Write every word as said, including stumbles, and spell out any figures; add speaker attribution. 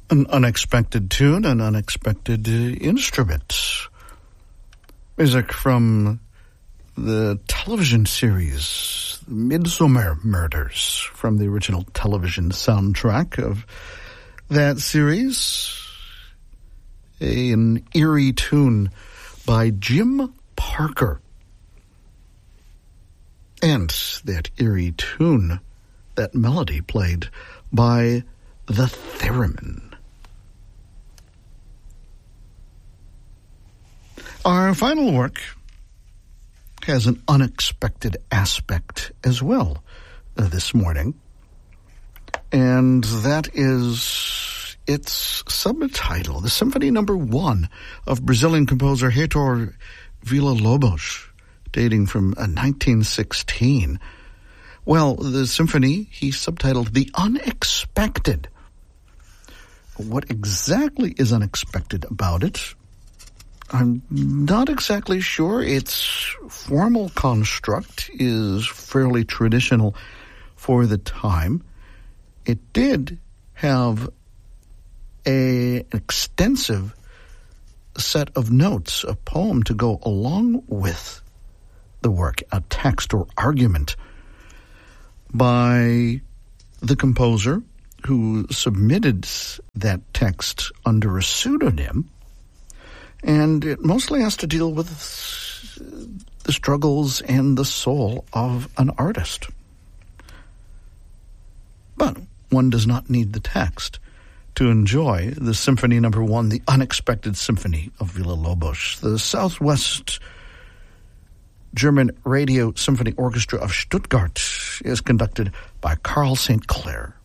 Speaker 1: An unexpected tune, an unexpected uh, instrument. Music from the television series Midsomer Murders, from the original television soundtrack of that series. A, an eerie tune by Jim Parker. And that eerie tune, that melody played by the Theremin. Our final work has an unexpected aspect as well uh, this morning, and that is its subtitle, the Symphony Number One of Brazilian composer Heitor Villa-Lobos, dating from uh, nineteen sixteen. Well, the symphony he subtitled The Unexpected. What exactly is unexpected about it? I'm not exactly sure. Its formal construct is fairly traditional for the time. It did have a, an extensive set of notes, a poem to go along with the work, a text or argument by the composer who submitted that text under a pseudonym. And it mostly has to deal with the struggles and the soul of an artist. But one does not need the text to enjoy the Symphony Number One, the Unexpected Symphony of Villa-Lobos. The Southwest German Radio Symphony Orchestra of Stuttgart is conducted by Carl Saint Clair.